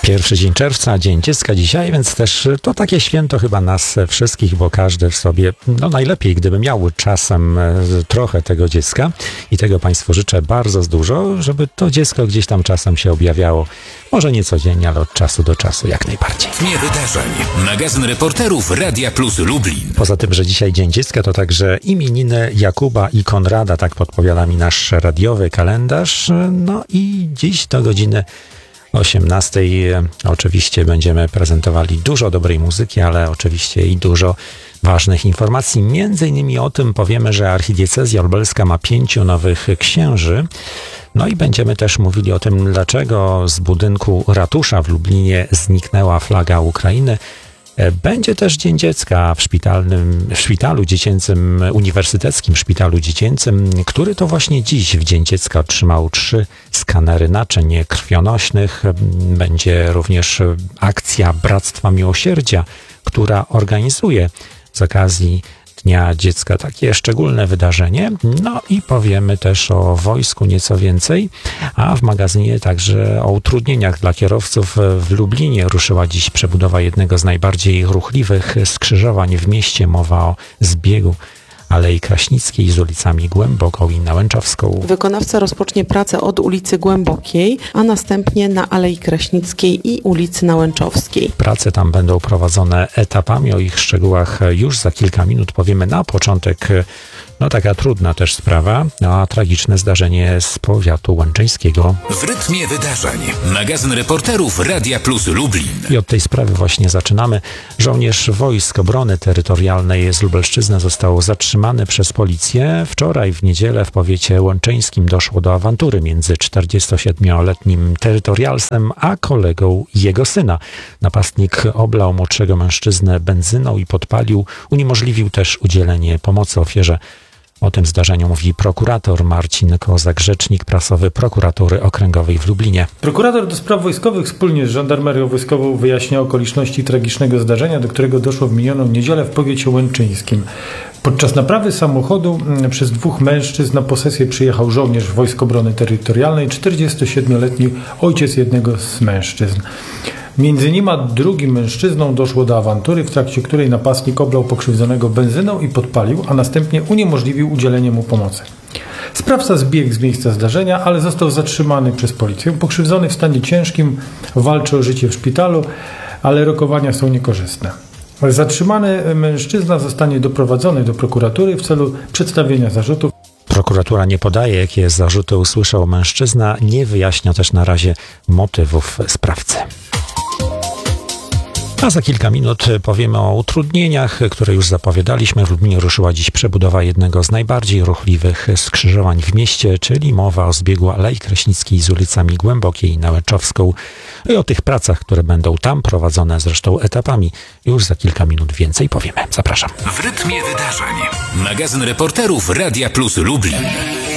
Pierwszy dzień czerwca, Dzień Dziecka dzisiaj, więc też to takie święto chyba nas wszystkich, bo każdy w sobie, najlepiej gdyby miał czasem trochę tego dziecka i tego Państwu życzę bardzo dużo, żeby to dziecko gdzieś tam czasem się objawiało. Może nie codziennie, ale od czasu do czasu jak najbardziej. Nie wydarzeń. Magazyn reporterów Radia Plus Lublin. Poza tym, że dzisiaj Dzień Dziecka, to także imieniny Jakuba i Konrada, tak podpowiada mi nasz radiowy kalendarz. No i dziś do godziny 18 oczywiście będziemy prezentowali dużo dobrej muzyki, ale oczywiście i dużo ważnych informacji. Między innymi o tym powiemy, że archidiecezja lubelska ma 5 nowych księży. No i będziemy też mówili o tym, dlaczego z budynku ratusza w Lublinie zniknęła flaga Ukrainy. Będzie też Dzień Dziecka w szpitalu dziecięcym, Uniwersyteckim Szpitalu Dziecięcym, który to właśnie dziś w Dzień Dziecka otrzymał 3 skanery naczyń krwionośnych. Będzie również akcja Bractwa Miłosierdzia, która organizuje z okazji Dnia Dziecka takie szczególne wydarzenie. No i powiemy też o wojsku nieco więcej, a w magazynie także o utrudnieniach dla kierowców. W Lublinie ruszyła dziś przebudowa jednego z najbardziej ruchliwych skrzyżowań w mieście. Mowa o zbiegu Alei Kraśnickiej z ulicami Głęboką i Nałęczowską. Wykonawca rozpocznie pracę od ulicy Głębokiej, a następnie na Alei Kraśnickiej i ulicy Nałęczowskiej. Prace tam będą prowadzone etapami. O ich szczegółach już za kilka minut powiemy. Na początek taka trudna też sprawa, a tragiczne zdarzenie z powiatu łęczyńskiego. W rytmie wydarzeń. Magazyn reporterów Radia Plus Lublin. I od tej sprawy właśnie zaczynamy. Żołnierz Wojsk Obrony Terytorialnej z Lubelszczyzny został zatrzymany przez policję. Wczoraj w niedzielę w powiecie łęczyńskim doszło do awantury między 47-letnim terytorialsem a kolegą jego syna. Napastnik oblał młodszego mężczyznę benzyną i podpalił. Uniemożliwił też udzielenie pomocy ofierze. O tym zdarzeniu mówi prokurator Marcin Kozak, rzecznik prasowy Prokuratury Okręgowej w Lublinie. Prokurator do spraw wojskowych wspólnie z Żandarmerią Wojskową wyjaśnia okoliczności tragicznego zdarzenia, do którego doszło w minioną niedzielę w powiecie łęczyńskim. Podczas naprawy samochodu przez 2 mężczyzn na posesję przyjechał żołnierz Wojsk Obrony Terytorialnej, 47-letni ojciec jednego z mężczyzn. Między nim a drugim mężczyzną doszło do awantury, w trakcie której napastnik oblał pokrzywdzonego benzyną i podpalił, a następnie uniemożliwił udzielenie mu pomocy. Sprawca zbiegł z miejsca zdarzenia, ale został zatrzymany przez policję. Pokrzywdzony w stanie ciężkim walczy o życie w szpitalu, ale rokowania są niekorzystne. Zatrzymany mężczyzna zostanie doprowadzony do prokuratury w celu przedstawienia zarzutów. Prokuratura nie podaje, jakie zarzuty usłyszał mężczyzna, nie wyjaśnia też na razie motywów sprawcy. A za kilka minut powiemy o utrudnieniach, które już zapowiadaliśmy. W Lublinie ruszyła dziś przebudowa jednego z najbardziej ruchliwych skrzyżowań w mieście, czyli mowa o zbiegu Alei Kraśnickiej z ulicami Głębokiej i Nałęczowską. I o tych pracach, które będą tam prowadzone zresztą etapami, już za kilka minut więcej powiemy. Zapraszam. W rytmie wydarzeń. Magazyn reporterów Radia Plus Lublin.